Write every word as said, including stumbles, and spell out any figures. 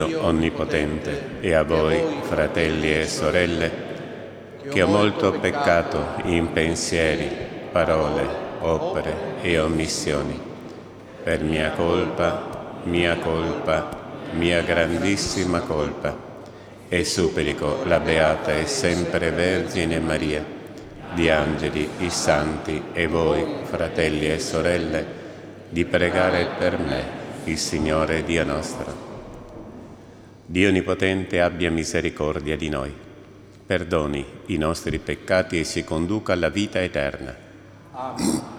Onnipotente, e a voi, fratelli e sorelle, che ho molto peccato in pensieri, parole, opere e omissioni, per mia colpa, mia colpa, mia grandissima colpa, e supplico la Beata e sempre Vergine Maria, gli angeli, i santi e voi, fratelli e sorelle, di pregare per me, il Signore Dio nostro. Dio Onnipotente abbia misericordia di noi, perdoni i nostri peccati e ci conduca alla vita eterna. Amen.